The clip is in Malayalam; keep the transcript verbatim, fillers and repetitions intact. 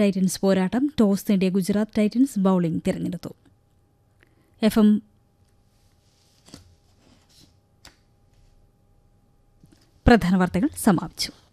ടൈറ്റൻസ് പോരാട്ടം. ടോസ് നേടിയ ഗുജറാത്ത് ടൈറ്റൻസ് ബൌളിംഗ് തിരഞ്ഞെടുത്തു. എഫ് എം പ്രധാന വാർത്തകൾ സമാപിച്ചു.